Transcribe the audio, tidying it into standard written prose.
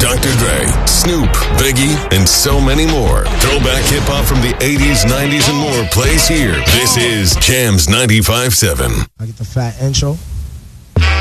Dr. Dre, Snoop, Biggie, and so many more. Throwback hip-hop from the 80s, 90s, and more plays here. This is Jams 95.7. I get the fat intro.